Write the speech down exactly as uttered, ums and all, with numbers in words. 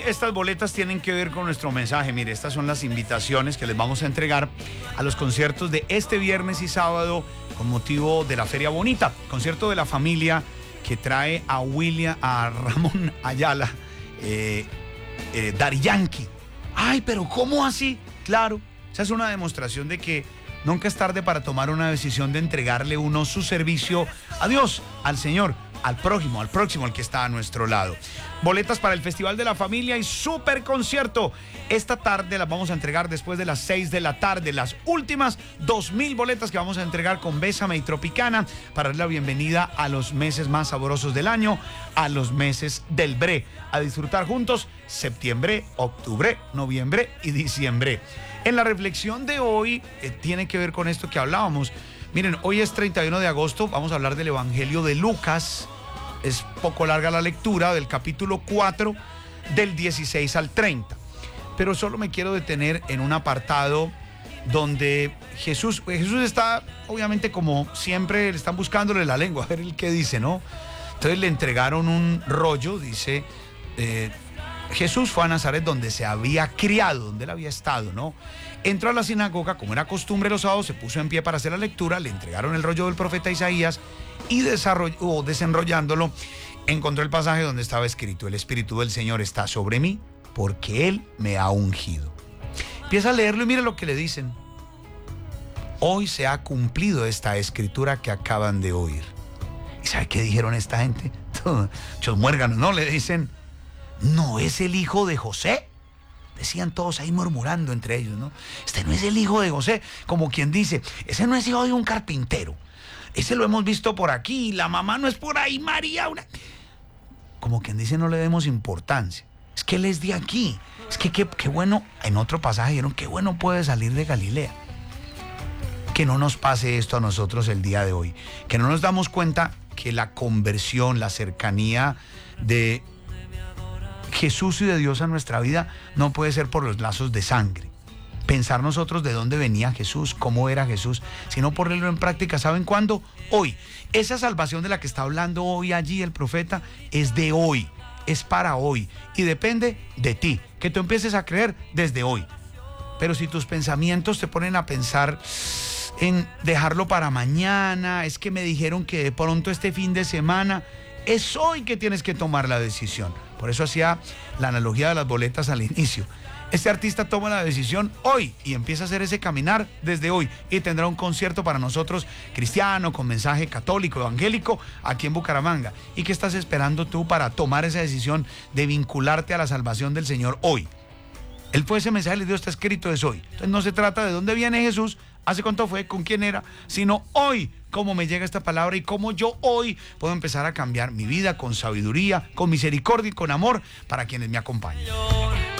estas boletas tienen que ver con nuestro mensaje. Mire, estas son las invitaciones que les vamos a entregar a los conciertos de este viernes y sábado con motivo de la Feria Bonita. Concierto de la familia que trae a William, a Ramón Ayala, eh, eh, Daddy Yankee. Ay, pero ¿cómo así? Claro, esa es una demostración de que nunca es tarde para tomar una decisión de entregarle uno su servicio a Dios, al Señor, al prójimo, al próximo, al que está a nuestro lado. Boletas para el Festival de la Familia y super concierto. Esta tarde las vamos a entregar después de las seis de la tarde. Las últimas dos mil boletas que vamos a entregar con Bésame y Tropicana para dar la bienvenida a los meses más sabrosos del año, a los meses del Bre. A disfrutar juntos septiembre, octubre, noviembre y diciembre. En la reflexión de hoy eh, tiene que ver con esto que hablábamos. Miren, hoy es treinta y uno de agosto, vamos a hablar del Evangelio de Lucas. Es poco larga la lectura del capítulo cuatro, del dieciséis al treinta. Pero solo me quiero detener en un apartado donde Jesús, Jesús está, obviamente como siempre, le están buscándole la lengua, a ver el qué dice, ¿no? Entonces le entregaron un rollo, dice, eh, Jesús fue a Nazaret donde se había criado, donde él había estado, ¿no? Entró a la sinagoga, como era costumbre los sábados, se puso en pie para hacer la lectura, le entregaron el rollo del profeta Isaías y desarrolló, desenrollándolo, encontró el pasaje donde estaba escrito: el Espíritu del Señor está sobre mí porque Él me ha ungido. Empieza a leerlo y mira lo que le dicen. Hoy se ha cumplido esta escritura que acaban de oír. ¿Y sabe qué dijeron esta gente? Muchos muérganos, ¿no? Le dicen, ¿no es el hijo de José? Decían todos ahí murmurando entre ellos, ¿no? Este no es el hijo de José, como quien dice, ese no es hijo de un carpintero. Ese lo hemos visto por aquí, la mamá no es por ahí, María. Una... Como quien dice, no le demos importancia. Es que él es de aquí. Es que qué, qué bueno, en otro pasaje dijeron, qué bueno puede salir de Galilea. Que no nos pase esto a nosotros el día de hoy. Que no nos damos cuenta que la conversión, la cercanía de Jesús y de Dios a nuestra vida no puede ser por los lazos de sangre. Pensar nosotros de dónde venía Jesús, cómo era Jesús, sino ponerlo en práctica. ¿Saben cuándo? Hoy. Esa salvación de la que está hablando hoy allí el profeta es de hoy, es para hoy y depende de ti, que tú empieces a creer desde hoy. Pero si tus pensamientos te ponen a pensar en dejarlo para mañana, es que me dijeron que de pronto este fin de semana, es hoy que tienes que tomar la decisión. Por eso hacía la analogía de las boletas al inicio. Este artista toma la decisión hoy y empieza a hacer ese caminar desde hoy y tendrá un concierto para nosotros cristiano, con mensaje católico, evangélico, aquí en Bucaramanga. ¿Y qué estás esperando tú para tomar esa decisión de vincularte a la salvación del Señor hoy? Él fue ese mensaje de Dios, está escrito, es hoy. Entonces no se trata de dónde viene Jesús, hace cuánto fue, con quién era, sino hoy, cómo me llega esta palabra y cómo yo hoy puedo empezar a cambiar mi vida con sabiduría, con misericordia y con amor para quienes me acompañan.